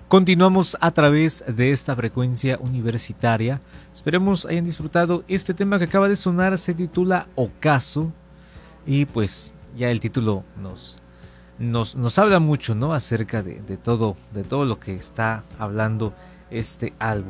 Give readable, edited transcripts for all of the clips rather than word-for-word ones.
Continuamos a través de esta frecuencia universitaria. Esperemos hayan disfrutado este tema que acaba de sonar. Se titula Ocaso. Y pues ya el título nos habla mucho, ¿no? Acerca de todo lo que está hablando este álbum.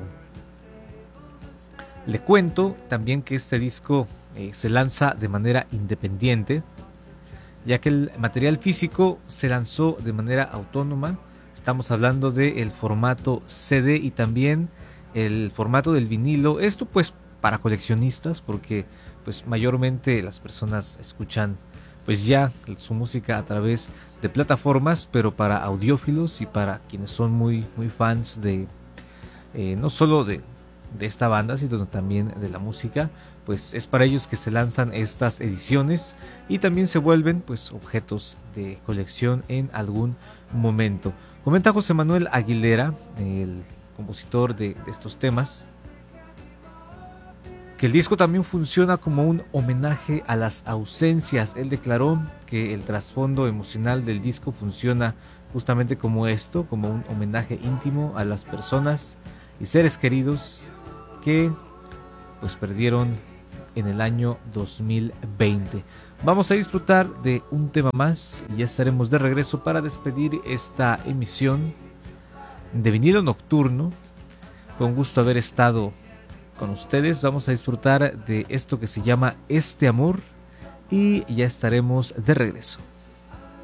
Le cuento también que este disco se lanza de manera independiente, ya que el material físico se lanzó de manera autónoma. Estamos hablando del formato CD y también el formato del vinilo. Esto pues para coleccionistas, porque pues mayormente las personas escuchan pues ya su música a través de plataformas, pero para audiófilos y para quienes son muy fans de no solo de esta banda, sino también de la música, pues es para ellos que se lanzan estas ediciones y también se vuelven pues objetos de colección en algún momento. Comenta José Manuel Aguilera, el compositor de estos temas, que el disco también funciona como un homenaje a las ausencias. Él declaró que el trasfondo emocional del disco funciona justamente como esto, como un homenaje íntimo a las personas y seres queridos que pues perdieron en el año 2020. Vamos a disfrutar de un tema más y ya estaremos de regreso para despedir esta emisión de Vinilo Nocturno. Con gusto haber estado con ustedes. Vamos a disfrutar de esto que se llama Este Amor y ya estaremos de regreso.